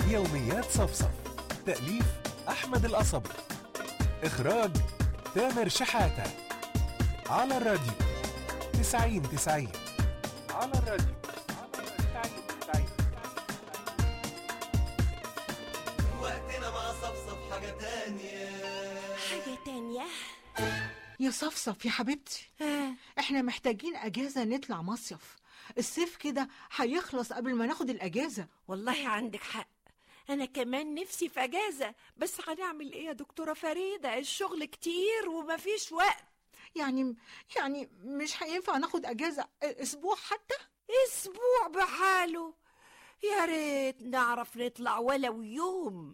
يوميات صفصف. تأليف أحمد القصبي. إخراج تامر شحاتة. على الراديو 90-90. على الراديو 90-90. وقتنا مع صفصف حاجة تانية. حاجة تانية؟ يا صفصف يا حبيبتي، احنا محتاجين اجازة نطلع مصيف. الصيف كده هيخلص قبل ما ناخد الاجازة. والله عندك حق، أنا كمان نفسي في أجازة، بس هنعمل إيه يا دكتورة فريدة؟ الشغل كتير ومفيش وقت. يعني مش هينفع ناخد اجازة اسبوع حتى؟ أسبوع بحاله؟ يا ريت نعرف نطلع ولو يوم.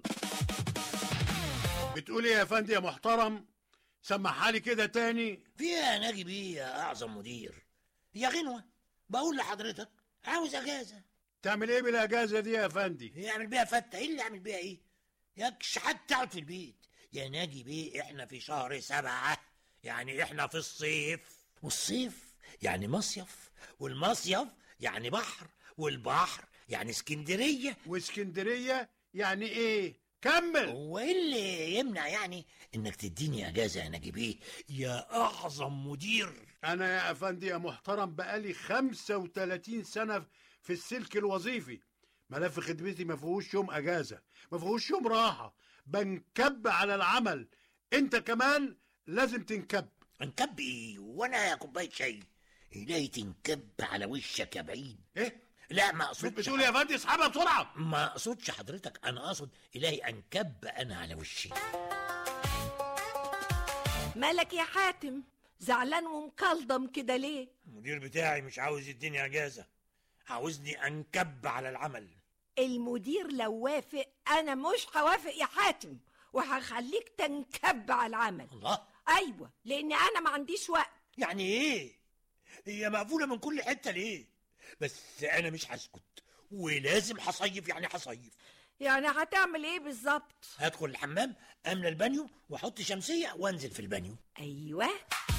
بتقولي يا فندم يا محترم؟ سمعها لي كده تاني. فيها ناجي بيه يا اعظم مدير. يا غنوة بقول لحضرتك عاوز اجازة. تعمل ايه بالاجازة دي يا فندي؟ يعمل بيها فتة؟ ايه اللي يعمل بيها ايه؟ ياكش حد تقعد في البيت. يا ناجي بيه احنا في شهر 7، يعني احنا في الصيف، والصيف يعني مصيف، والمصيف يعني بحر، والبحر يعني اسكندرية، واسكندرية يعني ايه؟ كمل. هو ايه اللي يمنع يعني انك تديني اجازة يا ناجي بيه يا اعظم مدير؟ انا يا افندي يا محترم بقالي 35 سنة في السلك الوظيفي. ملف خدمتي ما فيهوش يوم اجازة، ما فيهوش يوم راحة، بنكب على العمل. انت كمان لازم تنكب. انكب ايه وانا يا كوبايه شاي؟ الهي تنكب على وشك يا بعيد. ايه؟ لا ما اقصدش. بتقول يا فندي اسحبها بسرعة. ما اقصدش حضرتك، انا اقصد الهي انكب انا على وشي. مالك يا حاتم؟ زعلان ومكلضم كده ليه؟ المدير بتاعي مش عاوز يديني اجازة، عاوزني انكب على العمل. المدير لو وافق أنا مش هوافق يا حاتم، وهخليك تنكب على العمل. الله. أيوة، لأن أنا ما عنديش وقت. يعني ايه؟ هي مقفولة من كل حتة ليه؟ بس انا مش هسكت، ولازم هصيف. يعني هصيف. يعني هتعمل ايه بالظبط؟ هدخل الحمام، املى البانيو واحط شمسية وانزل في البانيو. ايوه.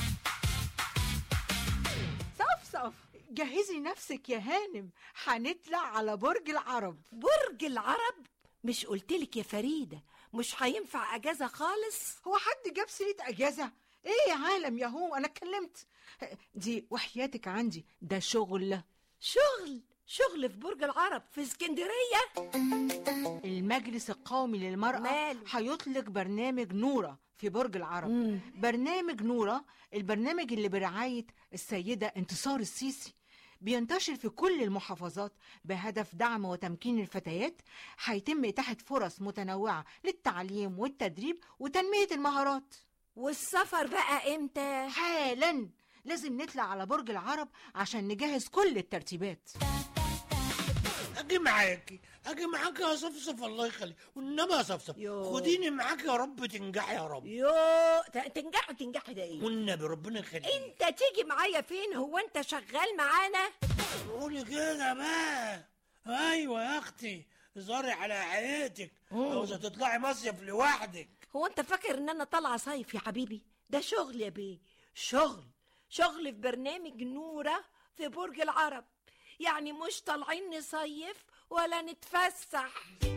صفصف جهزي نفسك يا هانم، هنطلع على برج العرب. برج العرب؟ مش قلتلك يا فريدة مش هينفع اجازة خالص؟ هو حد جاب سيرة اجازة؟ ايه يا عالم يا هو، انا اتكلمت دي وحياتك عندي، ده شغل. شغل في برج العرب في اسكندرية. المجلس القومي للمرأة هيطلق برنامج نورة في برج العرب. برنامج نورة البرنامج اللي برعاية السيدة انتصار السيسي بينتشر في كل المحافظات بهدف دعم وتمكين الفتيات. هيتم إتاحة فرص متنوعة للتعليم والتدريب وتنمية المهارات. والسفر بقى امتى؟ حالا، لازم نطلع على برج العرب عشان نجهز كل الترتيبات. اجي معاكي يا صفصف، الله يخليك. والنبي يا صفصف خديني معاكي يا رب، تنجحي يا رب. تنجحي ده ايه؟ والنبي ربنا يخليك. انت تيجي معايا فين؟ هو انت شغال معانا؟ قولي كده بقى. ايوه يا اختي، ظهري على حياتك، عاوزه تطلعي مصيف لوحدك. هو انت فاكر ان انا طالعه صيف يا حبيبي؟ ده شغل يا بيه، شغل في برنامج نورة في برج العرب. يعني مش طالعين نصيف ولا نتفسح.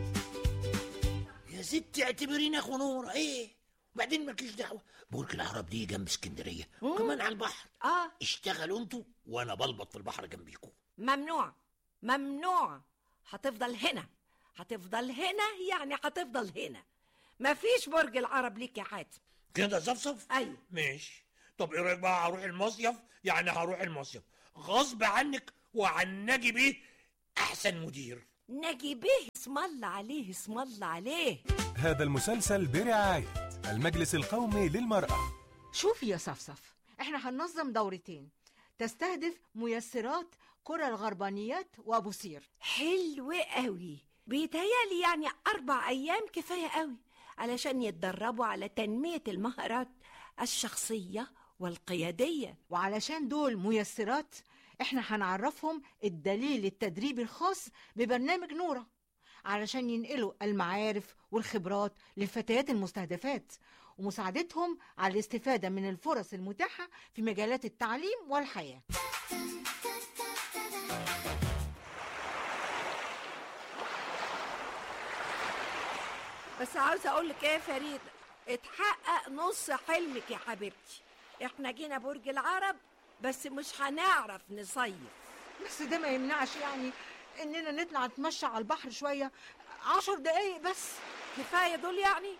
يا ستي اعتبريني اخو نورة. ايه وبعدين مالكيش دعوه، برج العرب دي جنب اسكندريه وكمان على البحر. اشتغلوا انتوا وانا بلبط في البحر جنبيكم. ممنوع. هتفضل هنا يعني هتفضل هنا. مفيش برج العرب ليك يا حاتم. كده صفصف؟ ايوه ماشي. طب ايه رايك بقى هروح المصيف؟ يعني هروح المصيف غصب عنك وعن ناجي بيه احسن مدير. ناجي بيه اسم الله عليه. هذا المسلسل برعاية المجلس القومي للمرأة. شوفي يا صفصف، احنا هننظم دورتين تستهدف ميسرات قرى الغربانيات وابو سير. حلو قوي، بيتهيألي يعني 4 أيام كفاية قوي علشان يتدربوا على تنمية المهارات الشخصية والقيادية. وعلشان دول ميسرات احنا هنعرفهم الدليل التدريبي الخاص ببرنامج نورة علشان ينقلوا المعارف والخبرات للفتيات المستهدفات ومساعدتهم على الاستفادة من الفرص المتاحة في مجالات التعليم والحياة. بس عاوزه اقول لك ايه يا فريده، اتحقق نص حلمك يا حبيبتي. احنا جينا برج العرب بس مش هنعرف نصيف. بس ده ما يمنعش يعني اننا نطلع نتمشى على البحر شويه 10 دقايق بس. كفايه دول يعني.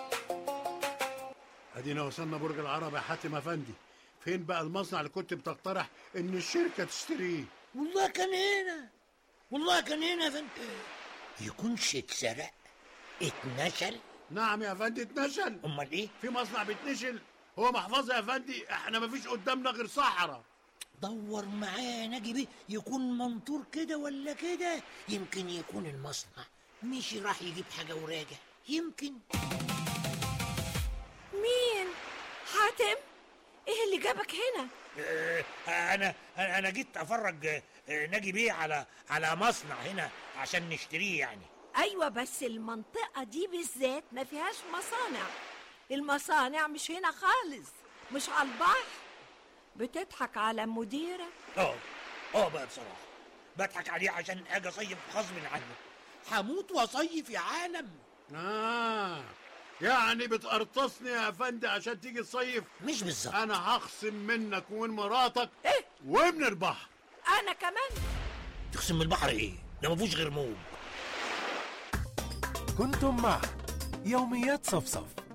ادينا وصلنا برج العرب يا حاتم افندي. فين بقى المصنع اللي كنت بتقترح ان الشركه تشتريه؟ والله كان هنا، والله كان هنا يا فندم. يكونش اتسرق، اتنشل؟ نعم يا فندي اتنشل. امال ايه؟ في مصنع بيتنشل؟ هو محفظه يا فندي، احنا مفيش قدامنا غير صحراء. دور معايا ناجي بيه، يكون منطور كده ولا كده. يمكن يكون المصنع مشي راح يجيب حاجه وراجع، يمكن. مين؟ حاتم؟ ايه اللي جابك هنا؟ انا جيت افرج ناجي بيه على مصنع هنا عشان نشتريه يعني. ايوه بس المنطقه دي بالذات ما فيهاش مصانع. المصانع مش هنا خالص، مش على البحر. بتضحك على مديرك؟ بقى بصراحه بضحك عليه عشان اجي اصيف غصب عنه. هموت واصيف يا عالم. يعني بتقرطصني يا افندي عشان تيجي تصيف؟ مش بالظبط. انا هخصم منك ومن مراتك ايه ومن البحر. انا كمان؟ تخصم من البحر ايه؟ ده مفيهوش غير موج. كنتم مع يوميات صفصف